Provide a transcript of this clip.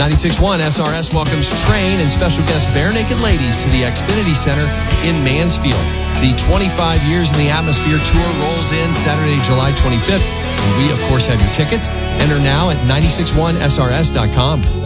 96.1 SRS welcomes Train and special guest Bare Naked Ladies to the Xfinity Center in Mansfield. The 25 Years in the Atmosphere tour rolls in Saturday, July 25th. And we, of course, have your tickets. Enter now at 961srs.com.